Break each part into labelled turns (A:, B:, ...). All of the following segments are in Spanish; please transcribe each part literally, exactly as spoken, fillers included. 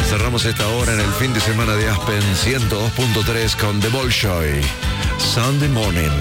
A: Cerramos esta hora en el fin de semana de Aspen ciento dos punto tres con The Bolshoi, Sunday Morning.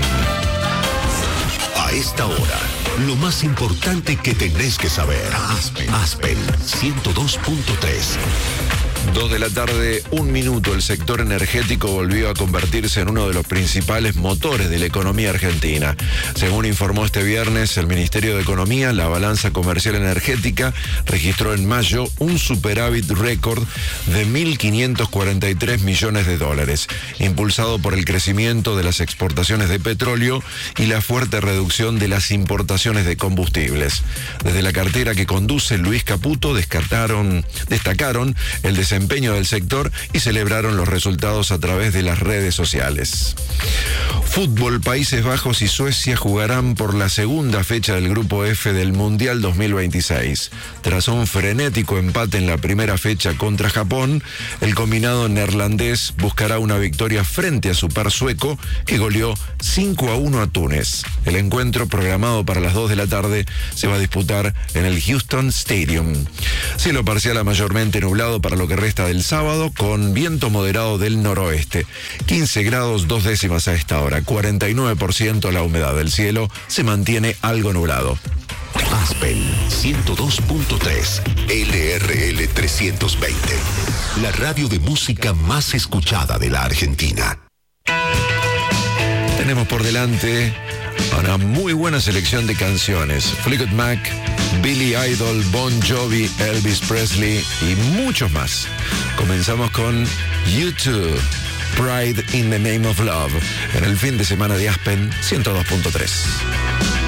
B: A esta hora, lo más importante que tenés que saber. Aspen, Aspen ciento dos punto tres.
A: Dos de la tarde, un minuto. El sector energético volvió a convertirse en uno de los principales motores de la economía argentina. Según informó este viernes el Ministerio de Economía, la balanza comercial energética registró en mayo un superávit récord de mil quinientos cuarenta y tres millones de dólares, impulsado por el crecimiento de las exportaciones de petróleo y la fuerte reducción de las importaciones de combustibles. Desde la cartera que conduce Luis Caputo destacaron, destacaron el desempeño del sector y celebraron los resultados a través de las redes sociales. Fútbol, Países Bajos y Suecia jugarán por la segunda fecha del Grupo F del Mundial dos mil veintiséis. Tras un frenético empate en la primera fecha contra Japón, el combinado neerlandés buscará una victoria frente a su par sueco, que goleó cinco a uno a Túnez. El encuentro, programado para las dos de la tarde, se va a disputar en el Houston Stadium. Cielo parcial a mayormente nublado para lo que resta del sábado, con viento moderado del noroeste. quince grados dos décimas a esta hora, cuarenta y nueve por ciento la humedad del cielo, se mantiene algo nublado.
B: Aspen ciento dos punto tres, L R L trescientos veinte, la radio de música más escuchada de la Argentina.
A: Tenemos por delante una muy buena selección de canciones. Fleetwood Mac, Billy Idol, Bon Jovi, Elvis Presley y muchos más. Comenzamos con U dos, Pride in the Name of Love, en el fin de semana de Aspen ciento dos punto tres.